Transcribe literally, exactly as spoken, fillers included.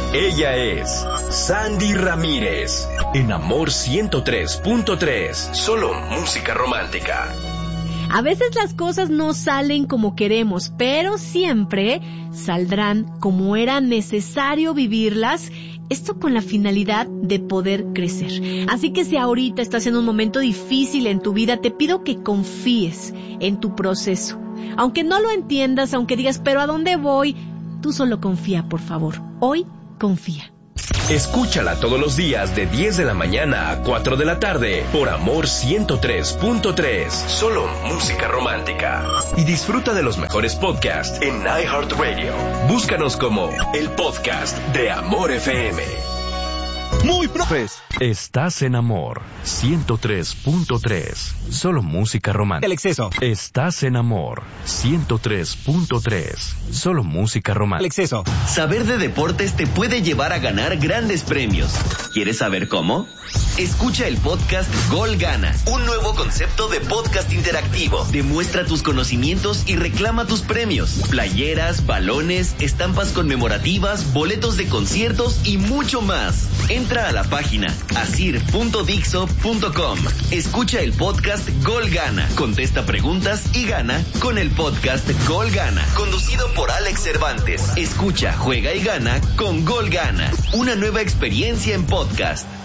Ella es Sandy Ramírez. En Amor ciento tres punto tres. Solo música romántica. A veces las cosas no salen como queremos, pero siempre saldrán como era necesario vivirlas. Esto con la finalidad de poder crecer. Así que si ahorita estás en un momento difícil en tu vida, te pido que confíes en tu proceso. Aunque no lo entiendas, aunque digas, pero ¿a dónde voy? Tú solo confía, por favor. Hoy, confía. Escúchala todos los días de diez de la mañana a cuatro de la tarde por Amor ciento tres punto tres. Solo música romántica. Y disfruta de los mejores podcasts en iHeartRadio. Búscanos como el podcast de Amor F M. Muy profes. Estás en Amor ciento tres punto tres. Solo música romántica. El exceso. Estás en Amor ciento tres punto tres. Solo música romántica. El exceso. Saber de deportes te puede llevar a ganar grandes premios. ¿Quieres saber cómo? Escucha el podcast Gol Gana, un nuevo concepto de podcast interactivo. Demuestra tus conocimientos y reclama tus premios. Playeras, balones, estampas conmemorativas, boletos de conciertos y mucho más. Entra a la página asir punto dixo punto com. Escucha el podcast Gol Gana. Contesta preguntas y gana con el podcast Gol Gana. Conducido por Alex Cervantes. Escucha, juega y gana con Gol Gana. Una nueva experiencia en podcast.